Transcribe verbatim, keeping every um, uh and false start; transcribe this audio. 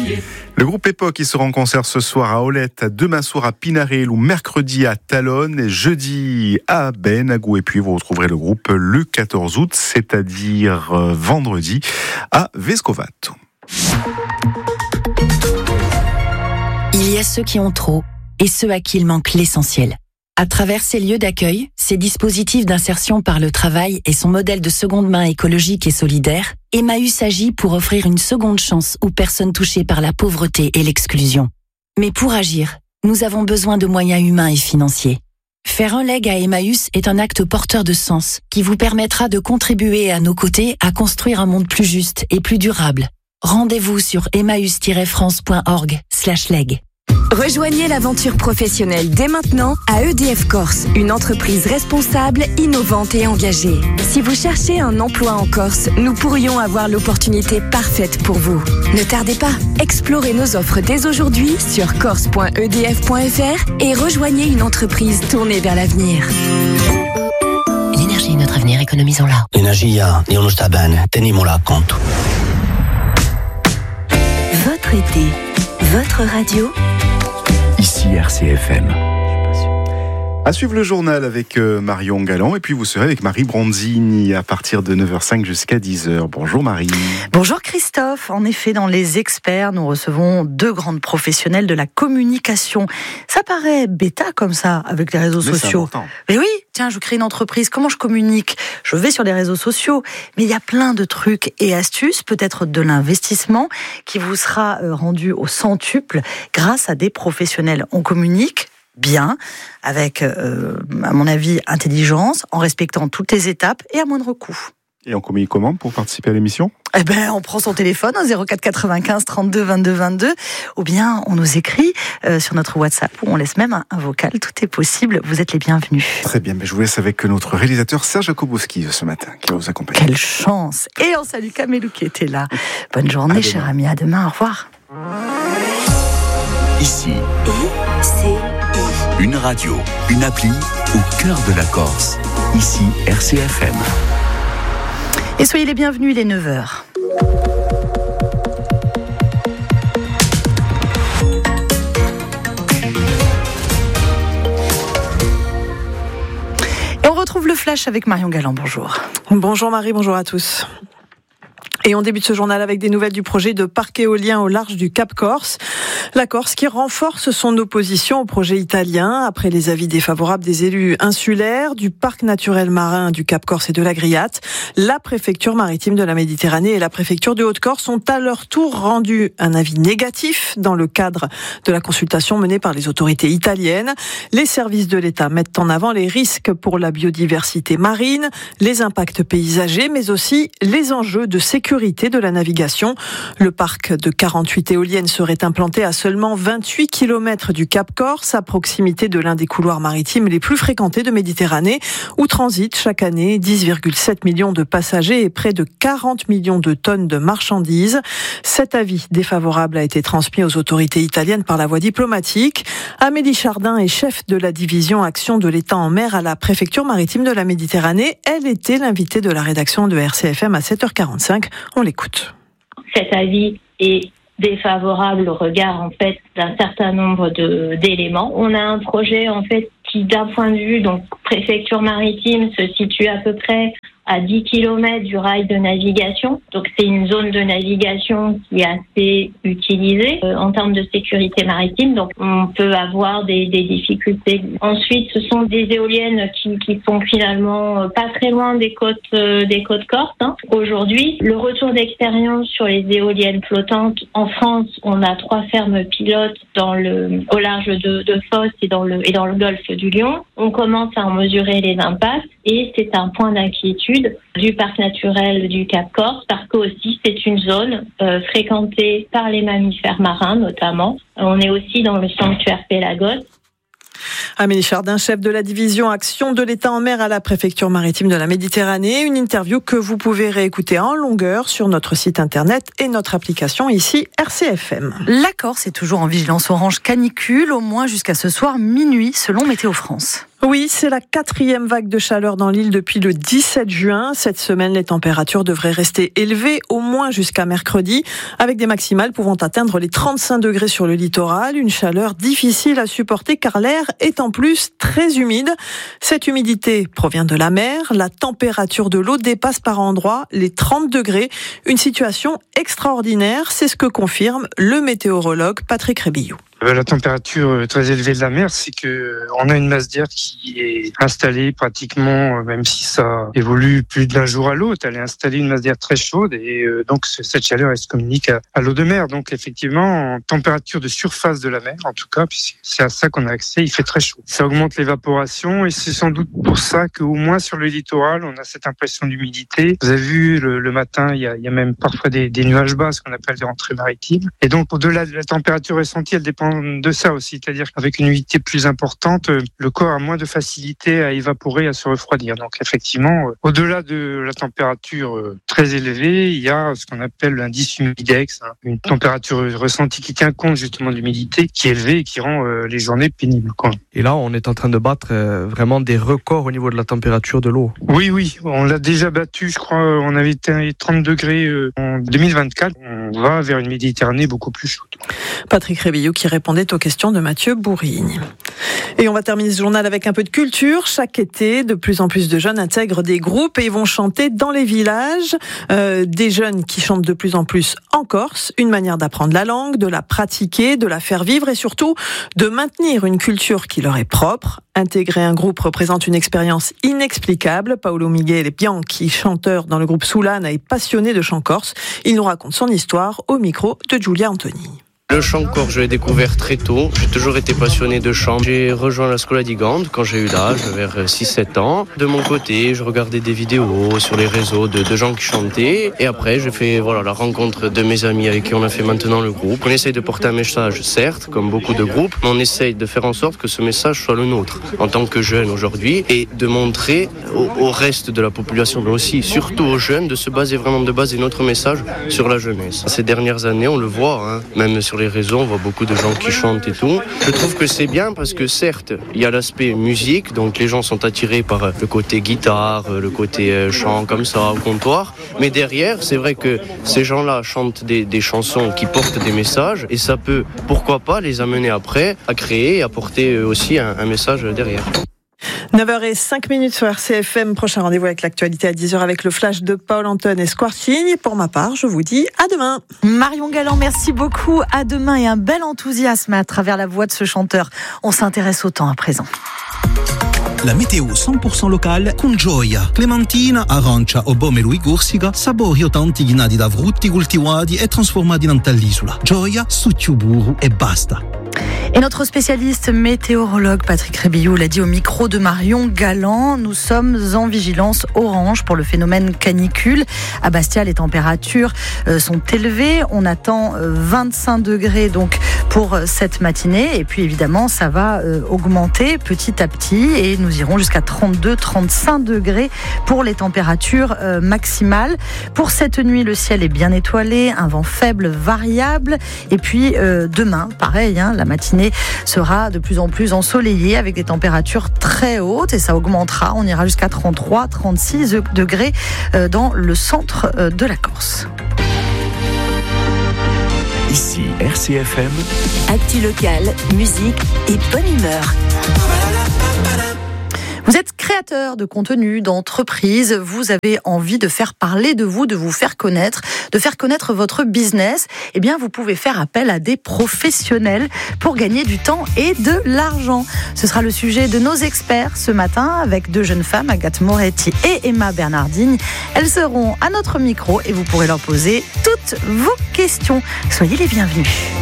Le groupe Époque qui sera en concert ce soir à Olette, demain soir à Pinarel ou mercredi à Talonne et jeudi à Benagou. Et puis vous retrouverez le groupe le quatorze août, c'est-à-dire vendredi à Vescovato. Il y a ceux qui ont trop et ceux à qui il manque l'essentiel. À travers ces lieux d'accueil, ces dispositifs d'insertion par le travail et son modèle de seconde main écologique et solidaire, Emmaüs agit pour offrir une seconde chance aux personnes touchées par la pauvreté et l'exclusion. Mais pour agir, nous avons besoin de moyens humains et financiers. Faire un leg à Emmaüs est un acte porteur de sens qui vous permettra de contribuer à nos côtés à construire un monde plus juste et plus durable. Rendez-vous sur emmaüs tiret france point org slash leg. Rejoignez l'aventure professionnelle dès maintenant à E D F Corse, une entreprise responsable, innovante et engagée. Si vous cherchez un emploi en Corse, nous pourrions avoir l'opportunité parfaite pour vous. Ne tardez pas, explorez nos offres dès aujourd'hui sur corse point e d f point f r et rejoignez une entreprise tournée vers l'avenir. L'énergie est notre avenir, économisons-la. L'energia è uno sta bene, tenimola a conto. Votre été, votre radio. Ici R C F M. À suivre le journal avec Marion Galland et puis vous serez avec Marie Bronzini à partir de neuf heures cinq jusqu'à dix heures. Bonjour Marie. Bonjour Christophe. En effet, dans Les Experts, nous recevons deux grandes professionnelles de la communication. Ça paraît bêta comme ça avec les réseaux Mais sociaux. Mais oui, tiens, je crée une entreprise, comment je communique ? Je vais sur les réseaux sociaux. Mais il y a plein de trucs et astuces, peut-être de l'investissement, qui vous sera rendu au centuple grâce à des professionnels. On communique bien, avec, euh, à mon avis, intelligence, en respectant toutes les étapes et à moindre coût. Et on communique comment pour participer à l'émission ? Eh ben, on prend son téléphone au zéro quatre quatre-vingt-quinze trente-deux vingt-deux vingt-deux, ou bien on nous écrit euh, sur notre WhatsApp, où on laisse même un, un vocal. Tout est possible. Vous êtes les bienvenus. Très bien, mais je vous laisse avec notre réalisateur Serge Jakubowski ce matin, qui va vous accompagner. Quelle chance. Et on salue Kamélou qui était là. Bonne journée, cher ami. À demain. Au revoir. Ici, Et c'est une radio, une appli au cœur de la Corse. Ici, R C F M. Et soyez les bienvenus, il est neuf heures. Et on retrouve le flash avec Marion Galland. Bonjour. Bonjour Marie, bonjour à tous. Et on débute ce journal avec des nouvelles du projet de parc éolien au large du Cap Corse. La Corse qui renforce son opposition au projet italien après les avis défavorables des élus insulaires, du parc naturel marin du Cap Corse et de la Griate. La préfecture maritime de la Méditerranée et la préfecture de Haute-Corse ont à leur tour rendu un avis négatif dans le cadre de la consultation menée par les autorités italiennes. Les services de l'État mettent en avant les risques pour la biodiversité marine, les impacts paysagers, mais aussi les enjeux de sécurité de la navigation. Le parc de quarante-huit éoliennes serait implanté à seulement vingt-huit kilomètres du Cap Corse, à proximité de l'un des couloirs maritimes les plus fréquentés de Méditerranée, où transitent chaque année dix virgule sept millions de passagers et près de quarante millions de tonnes de marchandises. Cet avis défavorable a été transmis aux autorités italiennes par la voie diplomatique. Amélie Chardin est chef de la division Action de l'État en mer à la préfecture maritime de la Méditerranée. Elle était l'invitée de la rédaction de R C F M à sept heures quarante-cinq. On l'écoute. Cet avis est défavorable au regard en fait d'un certain nombre de d'éléments. On a un projet en fait qui, d'un point de vue donc préfecture maritime, se situe à peu près à dix kilomètres du rail de navigation. Donc c'est une zone de navigation qui est assez utilisée euh, en termes de sécurité maritime. Donc on peut avoir des, des difficultés. Ensuite, ce sont des éoliennes qui, qui sont finalement pas très loin des côtes euh, des côtes corses. Hein. Aujourd'hui, le retour d'expérience sur les éoliennes flottantes en France, on a trois fermes pilotes dans le au large de, de Fos et dans le et dans le golfe du Lion. On commence à en mesurer les impacts et c'est un point d'inquiétude du parc naturel du Cap Corse parce que aussi c'est une zone euh, fréquentée par les mammifères marins notamment. On est aussi dans le sanctuaire Pélagos. Amélie Chardin, chef de la division Action de l'État en mer à la préfecture maritime de la Méditerranée. Une interview que vous pouvez réécouter en longueur sur notre site internet et notre application ici R C F M. La Corse est toujours en vigilance orange canicule, au moins jusqu'à ce soir minuit selon Météo France. Oui, c'est la quatrième vague de chaleur dans l'île depuis le dix-sept juin. Cette semaine, les températures devraient rester élevées au moins jusqu'à mercredi, avec des maximales pouvant atteindre les trente-cinq degrés sur le littoral. Une chaleur difficile à supporter car l'air est en plus très humide. Cette humidité provient de la mer. La température de l'eau dépasse par endroits les trente degrés. Une situation extraordinaire, c'est ce que confirme le météorologue Patrick Rébillou. La température très élevée de la mer, c'est que on a une masse d'air qui est installée pratiquement, même si ça évolue plus d'un jour à l'autre, elle est installée une masse d'air très chaude et donc cette chaleur elle se communique à, à l'eau de mer. Donc effectivement, en température de surface de la mer, en tout cas, puisque c'est à ça qu'on a accès, il fait très chaud. Ça augmente l'évaporation et c'est sans doute pour ça qu'au moins sur le littoral, on a cette impression d'humidité. Vous avez vu le, le matin, il y, a, il y a même parfois des, des nuages bas, ce qu'on appelle des rentrées maritimes. Et donc au-delà de la température ressentie, elle dépend de ça aussi, c'est-à-dire qu'avec une humidité plus importante, le corps a moins de facilité à évaporer, à se refroidir. Donc effectivement, au-delà de la température très élevée, il y a ce qu'on appelle l'indice humidex, hein, une température ressentie qui tient compte justement de l'humidité, qui est élevée et qui rend euh, les journées pénibles, quoi. Et là, on est en train de battre euh, vraiment des records au niveau de la température de l'eau. Oui, oui, on l'a déjà battu, je crois, on avait été trente degrés euh, en deux mille vingt-quatre. On va vers une Méditerranée beaucoup plus chaude. Patrick Rébillou qui répondait aux questions de Mathieu Bourigne. Et on va terminer ce journal avec un peu de culture. Chaque été, de plus en plus de jeunes intègrent des groupes et vont chanter dans les villages. Euh, des jeunes qui chantent de plus en plus en Corse. Une manière d'apprendre la langue, de la pratiquer, de la faire vivre et surtout de maintenir une culture qui leur est propre. Intégrer un groupe représente une expérience inexplicable. Paolo Miguel Bianchi, chanteur dans le groupe Soulana et passionné de chant corse. Il nous raconte son histoire au micro de Giulia Antoni. Le chant corse, je l'ai découvert très tôt. J'ai toujours été passionné de chant. J'ai rejoint la Scola di Gand quand j'ai eu l'âge, vers six sept ans. De mon côté, je regardais des vidéos sur les réseaux de, de gens qui chantaient. Et après, j'ai fait voilà, la rencontre de mes amis avec qui on a fait maintenant le groupe. On essaye de porter un message, certes, comme beaucoup de groupes, mais on essaye de faire en sorte que ce message soit le nôtre, en tant que jeunes aujourd'hui, et de montrer au, au reste de la population, mais aussi, surtout aux jeunes, de se baser vraiment, de baser notre message sur la jeunesse. Ces dernières années, on le voit, hein, même sur les réseaux, on voit beaucoup de gens qui chantent et tout. Je trouve que c'est bien parce que certes, il y a l'aspect musique, donc les gens sont attirés par le côté guitare, le côté chant comme ça au comptoir, mais derrière, c'est vrai que ces gens-là chantent des, des chansons qui portent des messages et ça peut, pourquoi pas, les amener après à créer et apporter aussi un, un message derrière. neuf heures cinq sur R C F M. Prochain rendez-vous avec l'actualité à dix heures avec le flash de Paul Anton et Squarcini. Pour ma part, je vous dis à demain. Marion Galland, merci beaucoup. À demain et un bel enthousiasme à travers la voix de ce chanteur. On s'intéresse au temps à présent. La météo cent pour cent locale con Gioia. Clementina, arancia o pomelo e corsica, sapori o tanti ghinati da frutti coltivati e trasformati in all'isola. Gioia, succio burro e basta. Et notre spécialiste météorologue Patrick Rébillou l'a dit au micro de Marion Galland, nous sommes en vigilance orange pour le phénomène canicule. À Bastia, les températures sont élevées. On attend vingt-cinq degrés donc pour cette matinée. Et puis évidemment, ça va augmenter petit à petit et nous irons jusqu'à trente-deux à trente-cinq degrés pour les températures maximales. Pour cette nuit, le ciel est bien étoilé, un vent faible variable. Et puis euh, demain, pareil, hein, la matinée sera de plus en plus ensoleillée avec des températures très hautes et ça augmentera. On ira jusqu'à trente-trois à trente-six degrés dans le centre de la Corse. Ici R C F M. Actu locale, musique et bonne humeur. Vous êtes créateur de contenu, d'entreprise, vous avez envie de faire parler de vous, de vous faire connaître, de faire connaître votre business, eh bien vous pouvez faire appel à des professionnels pour gagner du temps et de l'argent. Ce sera le sujet de nos experts ce matin avec deux jeunes femmes, Agathe Moretti et Emma Bernardine. Elles seront à notre micro et vous pourrez leur poser toutes vos questions. Soyez les bienvenus.